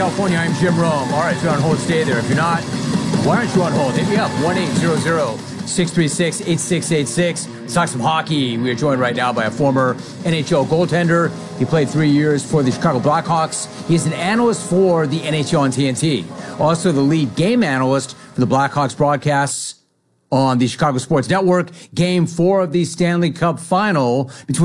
California. I'm Jim Rome. All right, if you're on hold, stay there. If you're not, why aren't you on hold? Hit me up, 1-800-636-8686. Let's talk some hockey. We are joined right now by a former NHL goaltender. He played 3 years for the Chicago Blackhawks. He's an analyst for the NHL on TNT. Also the lead game analyst for the Blackhawks broadcasts on the Chicago Sports Network. Game 4 of the Stanley Cup Final between